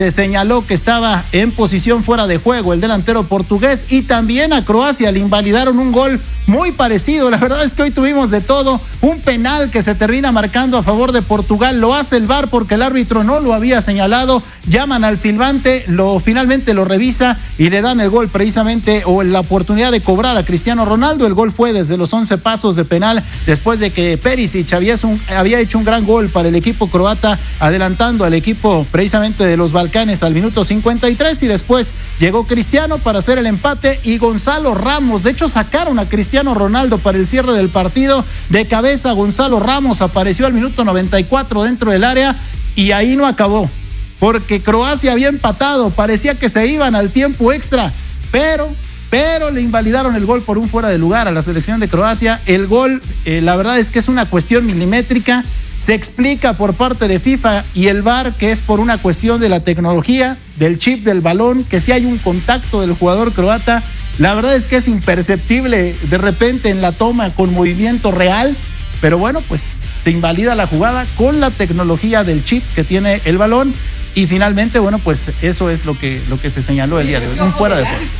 Se señaló que estaba en posición fuera de juego el delantero portugués, y también a Croacia le invalidaron un gol muy parecido. La verdad es que hoy tuvimos de todo. Un penal que se termina marcando a favor de Portugal, lo hace el VAR porque el árbitro no lo había señalado. Llaman al silbante, finalmente lo revisa y le dan el gol precisamente, o la oportunidad de cobrar a Cristiano Ronaldo. El gol fue desde los 11 pasos de penal, después de que Perisic había hecho un gran gol para el equipo croata, adelantando al equipo precisamente de los Balcanes al minuto 53, y después llegó Cristiano para hacer el empate, y Gonzalo Ramos, de hecho sacaron a Cristiano Ronaldo para el cierre del partido. De cabeza Gonzalo Ramos apareció al minuto 94 dentro del área, y ahí no acabó, porque Croacia había empatado, parecía que se iban al tiempo extra, pero le invalidaron el gol por un fuera de lugar a la selección de Croacia. El gol, la verdad es que es una cuestión milimétrica. Se explica por parte de FIFA y el VAR que es por una cuestión de la tecnología, del chip del balón, que si hay un contacto del jugador croata. La verdad es que es imperceptible de repente en la toma con movimiento real, pero bueno, pues se invalida la jugada con la tecnología del chip que tiene el balón, y finalmente, bueno, pues eso es lo que se señaló el día de hoy, un fuera de juego.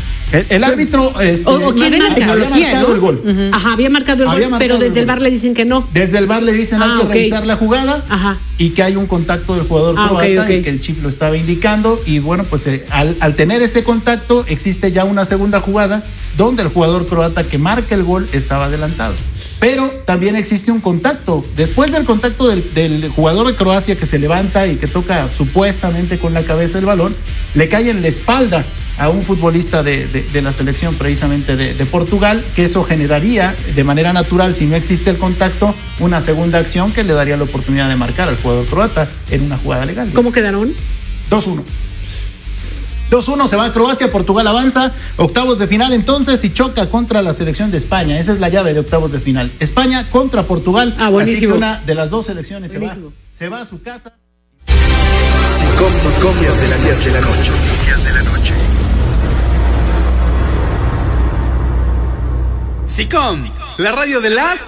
El árbitro quién es la tecnología, había marcado, ¿no?, el gol. Ajá, había marcado el gol, pero desde el VAR le dicen que no. Desde el VAR le dicen hay que revisar la jugada, y que hay un contacto del jugador croata, y que el chip lo estaba indicando, y bueno, pues al tener ese contacto existe ya una segunda jugada donde el jugador croata que marca el gol estaba adelantado. Pero también existe un contacto. Después del contacto del jugador de Croacia, que se levanta y que toca supuestamente con la cabeza el balón, le cae en la espalda a un futbolista de la selección precisamente de Portugal, que eso generaría de manera natural, si no existe el contacto, una segunda acción que le daría la oportunidad de marcar al jugador croata en una jugada legal. ¿Cómo quedaron? 2-1. 2-1, se va a Croacia, Portugal avanza, octavos de final entonces, y choca contra la selección de España. Esa es la llave de octavos de final. España contra Portugal. Buenísimo. Así que una de las dos selecciones se va a su casa. Noticias de la noche. Noticias de la noche. SICOM, la radio de las